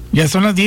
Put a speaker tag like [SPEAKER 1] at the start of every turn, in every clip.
[SPEAKER 1] Ya son las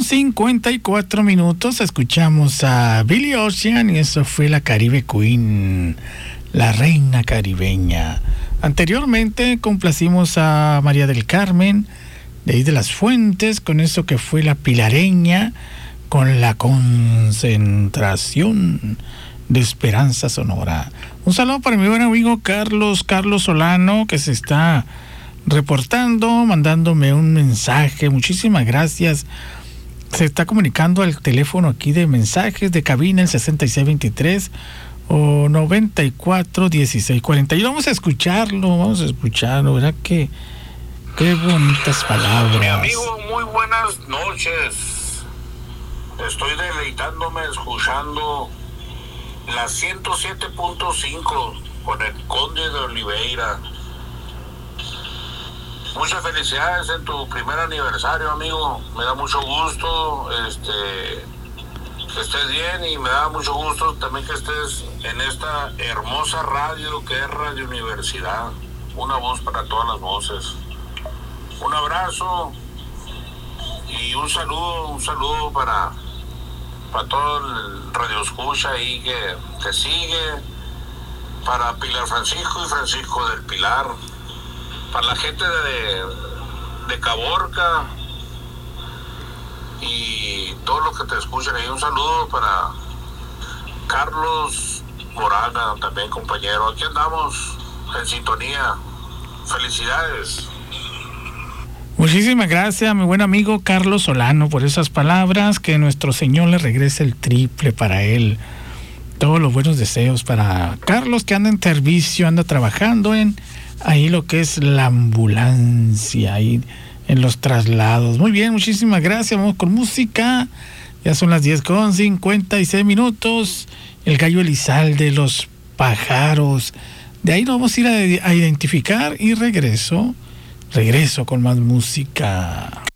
[SPEAKER 1] 10:54. Escuchamos a Billy Ocean y eso fue la Caribe Queen, la reina caribeña. Anteriormente complacimos a María del Carmen, de ahí de las Fuentes, con eso que fue la Pilareña, con la Concentración de Esperanza Sonora. Un saludo para mi buen amigo Carlos Solano, que se está reportando, mandándome un mensaje. Muchísimas gracias. Se está comunicando al teléfono aquí de mensajes de cabina, el 6623 o 941640. Y vamos a escucharlo, ¿verdad? Qué bonitas palabras.
[SPEAKER 2] Mi amigo, muy buenas noches. Estoy deleitándome escuchando la 107.5 con el Conde de Oliveira. Muchas felicidades en tu primer aniversario, amigo. Me da mucho gusto que estés bien, y me da mucho gusto también que estés en esta hermosa radio que es Radio Universidad. Una voz para todas las voces. Un abrazo y un saludo para todo el radio escucha ahí que sigue, para Pilar Francisco y Francisco del Pilar, para la gente de Caborca y todos los que te escuchan ahí. Un saludo para Carlos Moraga, también compañero. Aquí andamos en sintonía. Felicidades.
[SPEAKER 1] Muchísimas gracias, mi buen amigo Carlos Solano, por esas palabras. Que nuestro Señor le regrese el triple para él. Todos los buenos deseos para Carlos, que anda en servicio, anda trabajando en ahí lo que es la ambulancia, ahí en los traslados. Muy bien, muchísimas gracias. Vamos con música. Ya son las 10:56. El Gallo Elizalde, Los Pájaros. De ahí nos vamos a ir a identificar y regreso con más música.